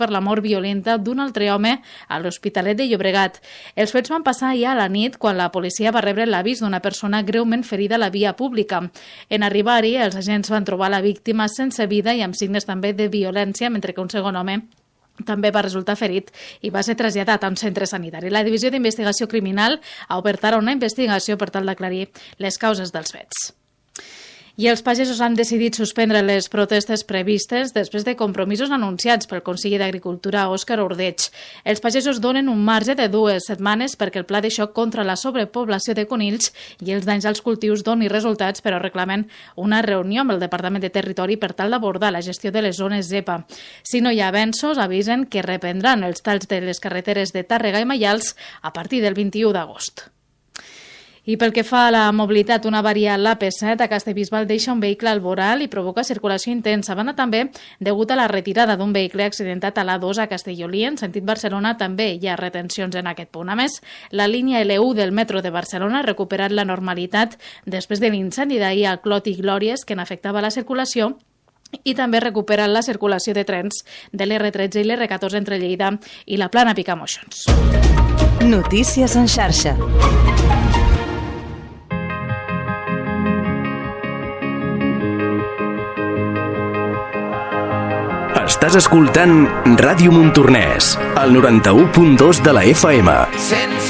per la mort violenta d'un altre home a l'Hospitalet de Llobregat. Els fets van passar ja a la nit quan la policia va rebre l'avís d'una persona greument ferida a la via pública. En arribar-hi, els agents van trobar la víctima sense vida i amb signes també de violència, mentre que un segon home també va resultar ferit i va ser traslladat a un centre sanitari. La Divisió d'Investigació Criminal ha obert ara una investigació per tal d'aclarir les causes dels fets. I els pagesos han decidit suspendre les protestes previstes després de compromisos anunciats pel conseller d'Agricultura, Òscar Ordeig. Els pagesos donen un marge de 2 setmanes perquè el pla de xoc contra la sobrepoblació de conills i els danys als cultius doni resultats, però reclamen una reunió amb el Departament de Territori per tal d'abordar la gestió de les zones ZEPA. Si no hi ha avenços, avisen que reprendran els talls de les carreteres de Tàrrega i Maials a partir del 21 d'agost. I pel que fa a la mobilitat, una avaria a l'AP7 a Castellbisbal deixa un vehicle al voral i provoca circulació intensa. Banda també degut a la retirada d'un vehicle accidentat a l'A2 a Castellolí. En sentit Barcelona també hi ha retencions en aquest punt. A més, la línia L1 del metro de Barcelona ha recuperat la normalitat després de l'incendi d'ahir al Clot i Glòries que n'afectava la circulació i també recupera la circulació de trens de l'R13 i l'R14 entre Lleida i la Plana Picamoixons. Notícies en xarxa. Estàs escoltant Ràdio Montornès, al 91.2 de la FM.